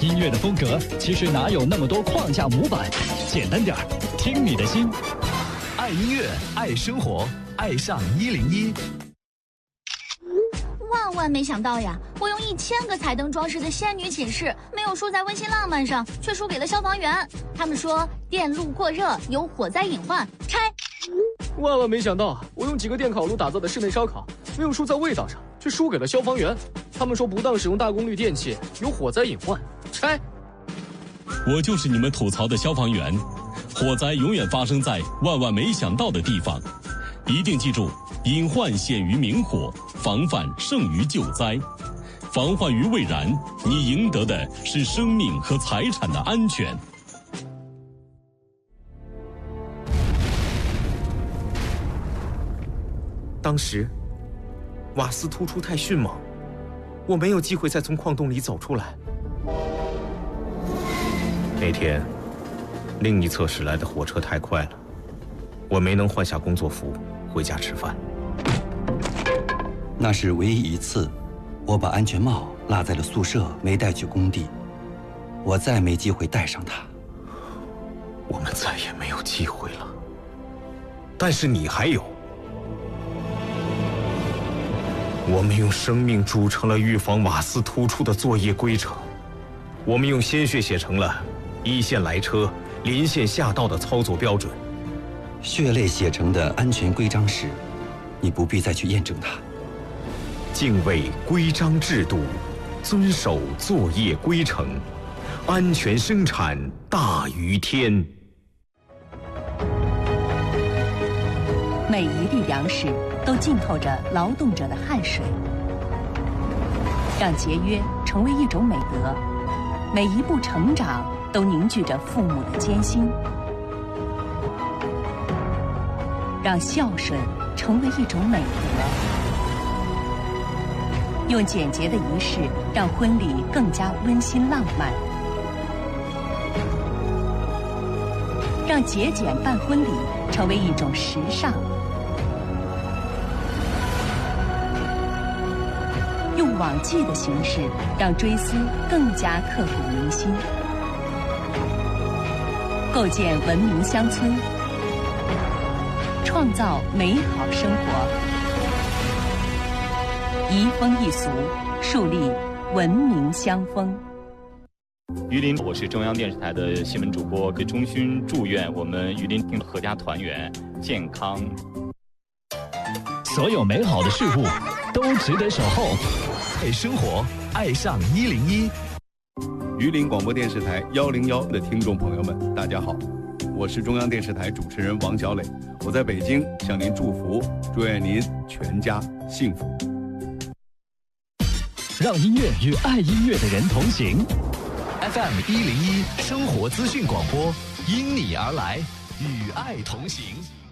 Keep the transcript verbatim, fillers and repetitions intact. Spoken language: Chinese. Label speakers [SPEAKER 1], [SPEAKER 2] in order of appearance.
[SPEAKER 1] 音乐的风格其实哪有那么多框架模板，简单点儿，听你的心。
[SPEAKER 2] 爱音乐，爱生活，爱上一零一。
[SPEAKER 3] 万万没想到呀！我用一千个彩灯装饰的仙女寝室，没有输在温馨浪漫上，却输给了消防员。他们说电路过热有火灾隐患，拆。
[SPEAKER 4] 万万没想到，我用几个电烤炉打造的室内烧烤，没有输在味道上，却输给了消防员。他们说不当使用大功率电器有火灾隐患，拆。
[SPEAKER 5] 我就是你们吐槽的消防员，火灾永远发生在万万没想到的地方，一定记住，隐患显于明火，防范胜于救灾。防患于未然，你赢得的是生命和财产的安全。
[SPEAKER 6] 当时，瓦斯突出太迅猛，我没有机会再从矿洞里走出来。那天，另一侧驶来的火车太快了，我没能换下工作服回家吃饭。
[SPEAKER 7] 那是唯一一次，我把安全帽落在了宿舍，没带去工地。我再没机会戴上它。
[SPEAKER 6] 我们再也没有机会了。但是你还有。我们用生命铸成了预防瓦斯突出的作业规程，我们用鲜血写成了一线来车、临线下道的操作标准。
[SPEAKER 7] 血泪写成的安全规章时，你不必再去验证它。
[SPEAKER 6] 敬畏规章制度，遵守作业规程，安全生产大于天。
[SPEAKER 8] 每一粒粮食都浸透着劳动者的汗水，让节约成为一种美德。每一步成长都凝聚着父母的艰辛，让孝顺成为一种美德。用简洁的仪式让婚礼更加温馨浪漫，让节俭办婚礼成为一种时尚。用网祭的形式让追思更加刻骨铭心，构建文明乡村，创造美好生活，移风易俗，树立文明乡风。
[SPEAKER 9] 榆林，我是中央电视台的新闻主播，给衷心祝愿我们榆林町阖家团圆、健康。
[SPEAKER 1] 所有美好的事物都值得守候。
[SPEAKER 2] 爱生活，爱上一零一。
[SPEAKER 10] 榆林广播电视台幺零幺的听众朋友们，大家好，我是中央电视台主持人王小磊，我在北京向您祝福，祝愿您全家幸福。
[SPEAKER 1] 让音乐与爱音乐的人同行。
[SPEAKER 2] F M 一零一生活资讯广播，因你而来，与爱同行。